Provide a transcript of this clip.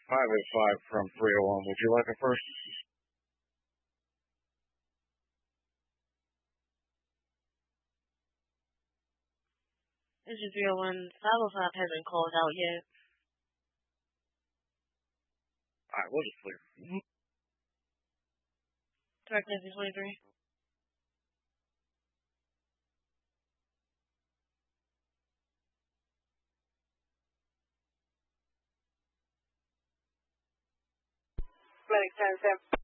585 from 301. Would you like it first? This is 301. 505 hasn't called out yet. All right, we'll just clear. Direct message 23. Medic 10-10.